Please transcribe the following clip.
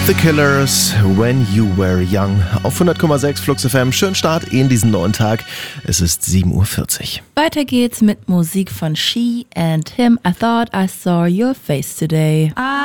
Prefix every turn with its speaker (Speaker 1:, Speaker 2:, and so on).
Speaker 1: The Killers, When You Were Young. Auf 100,6 Flux FM. Schönen Start in diesen neuen Tag. Es ist 7:40 Uhr.
Speaker 2: Weiter geht's mit Musik von She and Him. I thought I saw your face today.